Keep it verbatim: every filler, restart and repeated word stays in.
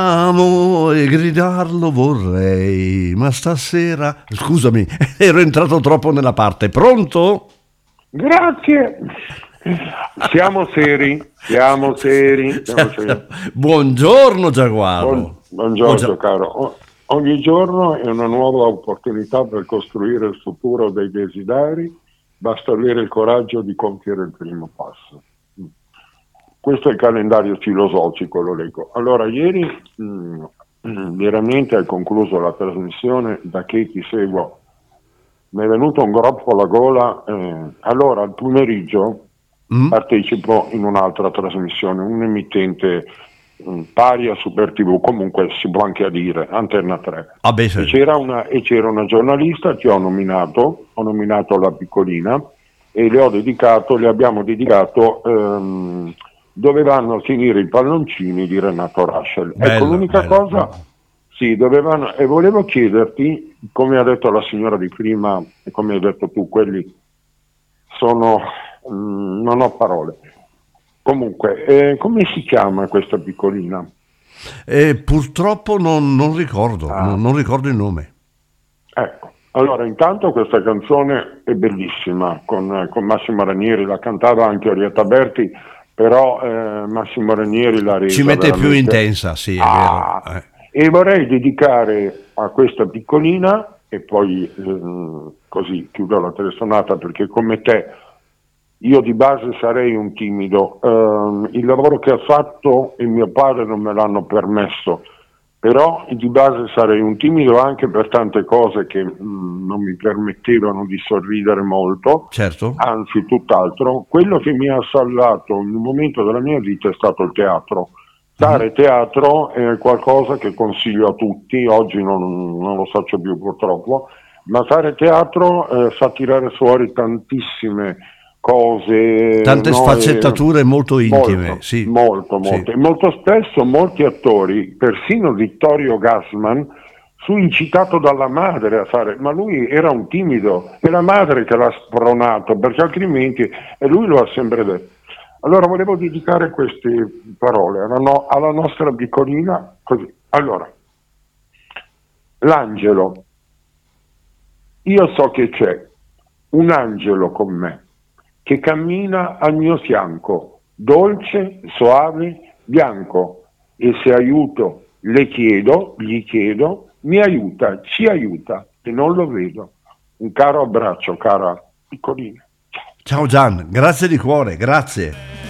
Amo e gridarlo vorrei, ma stasera... Scusami, ero entrato troppo nella parte. Pronto? Grazie. Siamo seri, siamo seri. Siamo seri. Buongiorno Giaguaro. Buon, buongiorno caro. O, ogni giorno è una nuova opportunità per costruire il futuro dei desideri, basta avere il coraggio di compiere il primo passo. Questo è il calendario filosofico, lo leggo. Allora, ieri mh, veramente hai concluso la trasmissione, da che ti seguo, mi è venuto un groppo alla gola. Eh, allora, al pomeriggio mm. partecipo in un'altra trasmissione, un emittente mh, pari a Super T V, comunque si può anche dire, Antenna tre. Ah, beh, sì. e, c'era una, e c'era una giornalista che ho nominato, ho nominato la piccolina, e le ho dedicato, le abbiamo dedicato... Ehm, dove vanno a finire i palloncini di Renato Rascel. Bello, ecco, l'unica bello, cosa, bello. sì, dovevano, e volevo chiederti, come ha detto la signora di prima e come hai detto tu, quelli sono, mh, non ho parole. Comunque, eh, come si chiama questa piccolina? Eh, purtroppo non, non ricordo, Ah. non, non ricordo il nome. Ecco, allora intanto questa canzone è bellissima, con, con Massimo Ranieri, la cantava anche Orietta Berti, però eh, Massimo Ranieri l'ha resa Ci mette veramente... più intensa, sì, è ah, vero. Eh. E vorrei dedicare a questa piccolina, e poi eh, così chiudo la telefonata, perché come te io di base sarei un timido. Uh, il lavoro che ha fatto il mio padre non me l'hanno permesso, però di base sarei un timido anche per tante cose che mh, non mi permettevano di sorridere molto, Certo. anzi tutt'altro. Quello che mi ha salvato in un momento della mia vita è stato il teatro. Fare mm-hmm. teatro è qualcosa che consiglio a tutti, oggi non, non lo faccio più purtroppo, ma fare teatro eh, fa tirare fuori tantissime cose, tante no? sfaccettature e, molto intime, molto, sì. molto, molto. Sì. E molto spesso molti attori, persino Vittorio Gassman, fu incitato dalla madre a fare, ma lui era un timido, è la madre che l'ha spronato, perché altrimenti, e lui lo ha sempre detto. Allora volevo dedicare queste parole alla, no, alla nostra piccolina, così. Allora, l'angelo, io so che c'è un angelo con me, che cammina al mio fianco, dolce, soave, bianco, e se aiuto le chiedo, gli chiedo, mi aiuta, ci aiuta, e non lo vedo. Un caro abbraccio, cara piccolina. Ciao Gian, grazie di cuore, grazie.